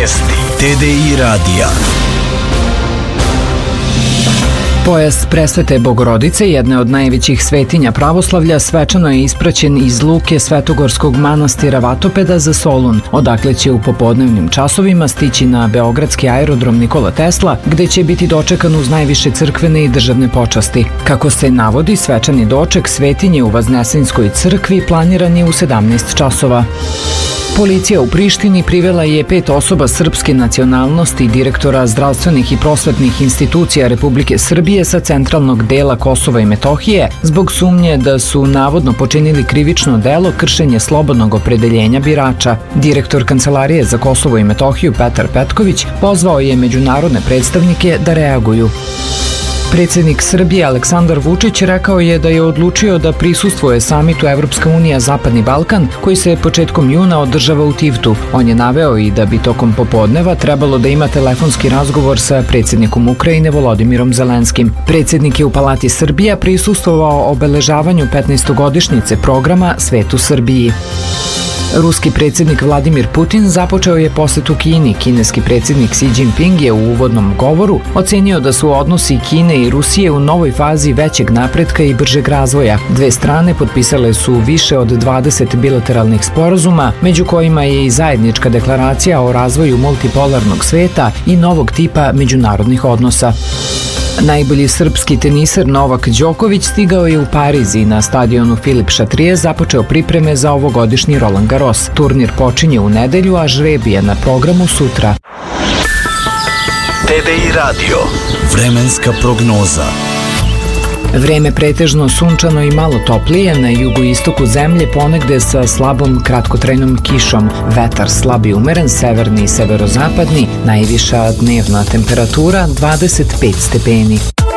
Vesti TDI radija. Pojas Presvete Bogorodice, jedne od najvećih svetinja pravoslavlja, svečano je ispraćen iz luke Svetogorskog manastira Vatopeda za Solun, odakle će u popodnevnim časovima stići na beogradski aerodrom Nikola Tesla, gde će biti dočekan uz najviše crkvene i državne počasti. Kako se navodi, svečani doček svetinje u Vaznesenskoj crkvi planiran je u 17 časova. Policija u Prištini privela je 5 osoba srpske nacionalnosti, direktora zdravstvenih i prosvetnih institucija Republike Srbije sa centralnog dela Kosova i Metohije, zbog sumnje da su navodno počinili krivično delo kršenje slobodnog opredeljenja birača. Direktor Kancelarije za Kosovo i Metohiju Petar Petković pozvao je međunarodne predstavnike da reaguju. Predsjednik Srbije Aleksandar Vučić rekao je da je odlučio da prisustvuje samitu Evropska unija Zapadni Balkan, koji se početkom juna održava u Tivtu. On je naveo i da bi tokom popodneva trebalo da ima telefonski razgovor sa predsjednikom Ukrajine Volodimirom Zelenskim. Predsjednik je u Palati Srbija prisustvovao obeležavanju 15-godišnjice programa Svet u Srbiji. Ruski predsjednik Vladimir Putin započeo je posetu Kini. Kineski predsjednik Xi Jinping je u uvodnom govoru ocenio da su odnosi Kine i Rusije u novoj fazi većeg napretka i bržeg razvoja. Dve strane potpisale su više od 20 bilateralnih sporazuma, među kojima je i zajednička deklaracija o razvoju multipolarnog sveta i novog tipa međunarodnih odnosa. Najbolji srpski teniser Novak Đoković stigao je u Pariz i na stadionu Filip Šatrije započeo pripreme za ovogodišnji Roland Garros. Turnir počinje u nedelju, a žreb je na programu sutra. TDI radio. Vremenska prognoza. Vreme pretežno sunčano i malo toplije, na jugoistoku zemlje ponegde sa slabom kratkotrajnom kišom. Vetar slab i umeren, severni i severozapadni, najviša dnevna temperatura 25 stepeni.